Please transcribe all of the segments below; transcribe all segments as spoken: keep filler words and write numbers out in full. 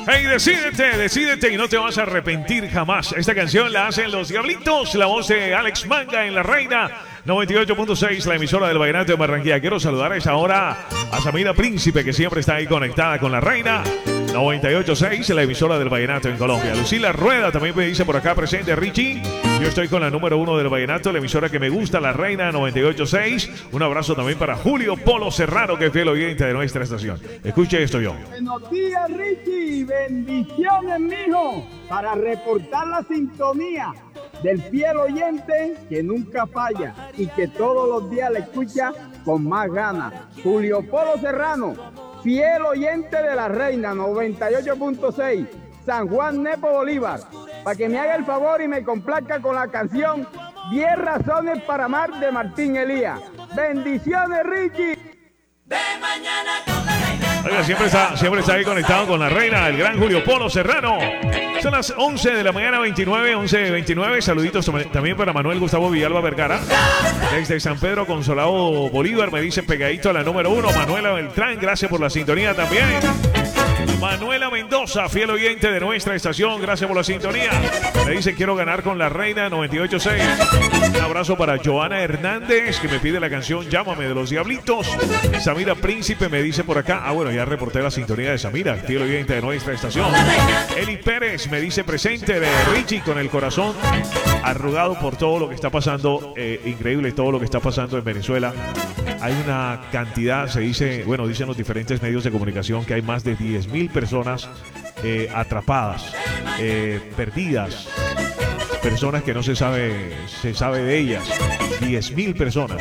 Hey, decídete, decídete y no te vas a arrepentir jamás. Esta canción la hacen Los Diablitos, la voz de Alex Manga en La Reina noventa y ocho punto seis, la emisora del Vallenato de Barranquilla. Quiero saludar a esta hora a Samira Príncipe, que siempre está ahí conectada con La Reina noventa y ocho punto seis, la emisora del Vallenato en Colombia. Lucila Rueda también me dice por acá presente, Richie. Yo estoy con la número uno del Vallenato, la emisora que me gusta, La Reina noventa y ocho punto seis. Un abrazo también para Julio Polo Serrano, que es fiel oyente de nuestra estación. Escuche esto yo. Buenos días, Richie. Bendiciones, mijo. Para reportar la sintonía del fiel oyente que nunca falla y que todos los días le escucha con más ganas. Julio Polo Serrano, fiel oyente de La Reina noventa y ocho punto seis, San Juan Nepo Bolívar, para que me haga el favor y me complazca con la canción diez razones para amar de Martín Elías. Bendiciones, Richie. De mañana con La Reina. Oiga, siempre está, siempre está ahí conectado con La Reina, el gran Julio Polo Serrano. Son las once de la mañana, veintinueve, once veintinueve. Saluditos también para Manuel Gustavo Villalba Vergara. Desde San Pedro Consolado Bolívar me dice pegadito a la número uno. Manuela Beltrán, gracias por la sintonía también. Manuela Mendoza, fiel oyente de nuestra estación, gracias por la sintonía. Me dice quiero ganar con La Reina noventa y ocho punto seis. Un abrazo para Joana Hernández, que me pide la canción Llámame de Los Diablitos. Samira Príncipe me dice por acá, ah bueno, ya reporté la sintonía de Samira, fiel oyente de nuestra estación. Eli Pérez me dice presente de Richie con el corazón arrugado por todo lo que está pasando, eh, increíble todo lo que está pasando en Venezuela. Hay una cantidad, se dice, bueno, dicen los diferentes medios de comunicación que hay más de diez mil personas eh, atrapadas, eh, perdidas, personas que no se sabe, se sabe de ellas, diez mil personas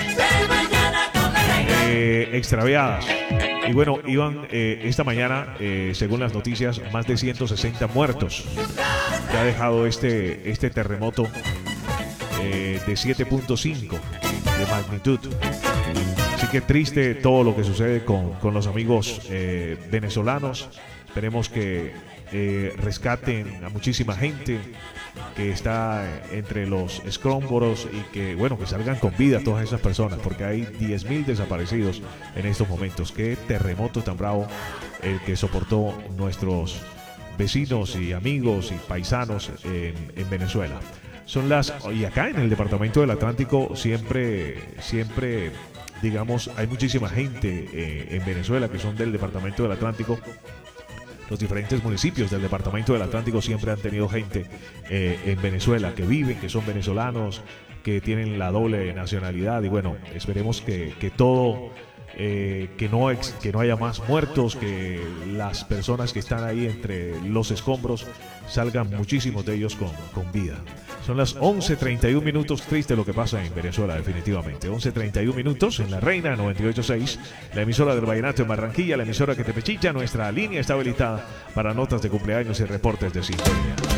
eh, extraviadas. Y bueno, iban eh, esta mañana, eh, según las noticias, más de ciento sesenta muertos que ha dejado este, este terremoto eh, de siete punto cinco de magnitud. Así que triste todo lo que sucede con, con los amigos eh, venezolanos. Esperemos que eh, rescaten a muchísima gente que está entre los escombros y que, bueno, que salgan con vida todas esas personas, porque hay diez mil desaparecidos en estos momentos. Qué terremoto tan bravo el que soportó nuestros vecinos y amigos y paisanos en, en Venezuela. Son las, y acá en el departamento del Atlántico siempre, siempre, digamos, hay muchísima gente eh, en Venezuela que son del departamento del Atlántico. Los diferentes municipios del departamento del Atlántico siempre han tenido gente eh, en Venezuela que viven, que son venezolanos, que tienen la doble nacionalidad. Y bueno, esperemos que, que todo, eh, que, no ex, que no haya más muertos, que las personas que están ahí entre los escombros salgan muchísimos de ellos con, con vida. Son las once treinta y un minutos, triste lo que pasa en Venezuela, definitivamente. once treinta y un minutos en La Reina noventa y ocho punto seis, la emisora del Vallenato en Barranquilla, la emisora que te pechilla. Nuestra línea está habilitada para notas de cumpleaños y reportes de sintonía.